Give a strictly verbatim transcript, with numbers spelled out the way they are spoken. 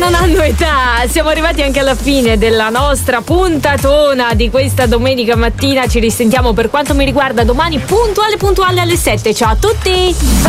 non hanno età. Siamo arrivati anche alla fine della nostra puntatona di questa domenica mattina. Ci risentiamo per quanto mi riguarda domani puntuale puntuale alle sette. Ciao a tutti.